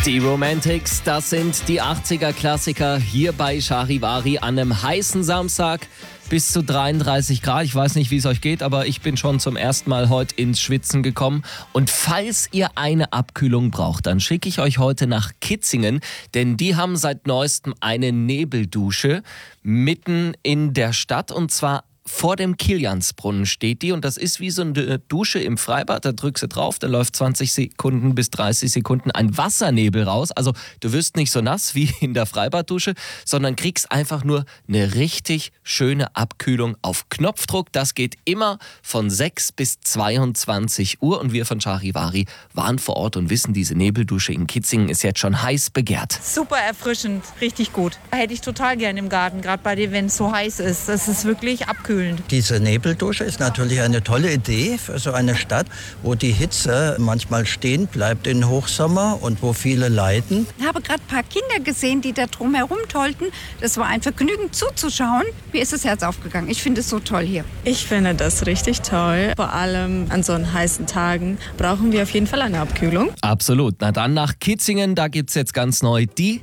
Die Romantics, das sind die 80er-Klassiker hier bei Charivari an einem heißen Samstag. Bis zu 33 Grad. Ich weiß nicht, wie es euch geht, aber ich bin schon zum ersten Mal heute ins Schwitzen gekommen. Und falls ihr eine Abkühlung braucht, dann schicke ich euch heute nach Kitzingen, denn die haben seit neuestem eine Nebeldusche mitten in der Stadt, und zwar vor dem Kiliansbrunnen steht die, und das ist wie so eine Dusche im Freibad. Da drückst du drauf, da läuft 20 Sekunden bis 30 Sekunden ein Wassernebel raus. Also du wirst nicht so nass wie in der Freibaddusche, sondern kriegst einfach nur eine richtig schöne Abkühlung auf Knopfdruck. Das geht immer von 6 bis 22 Uhr, und wir von Charivari waren vor Ort und wissen, diese Nebeldusche in Kitzingen ist jetzt schon heiß begehrt. Super erfrischend, richtig gut. Hätte ich total gern im Garten, gerade bei dir, wenn es so heiß ist. Das ist wirklich abkühlend. Diese Nebeldusche ist natürlich eine tolle Idee für so eine Stadt, wo die Hitze manchmal stehen bleibt im Hochsommer und wo viele leiden. Ich habe gerade ein paar Kinder gesehen, die da drum herum tollten. Das war ein Vergnügen zuzuschauen. Mir ist das Herz aufgegangen. Ich finde es so toll hier. Ich finde das richtig toll. Vor allem an so heißen Tagen brauchen wir auf jeden Fall eine Abkühlung. Absolut. Na dann nach Kitzingen, da gibt's jetzt ganz neu die